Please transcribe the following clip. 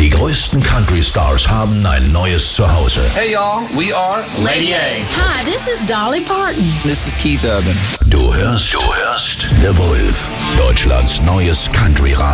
Die größten Country-Stars haben ein neues Zuhause. Hey y'all, we are Lady A. Hi, this is Dolly Parton. This is Keith Urban. Du hörst The Wolf, Deutschlands neues Country-Radio.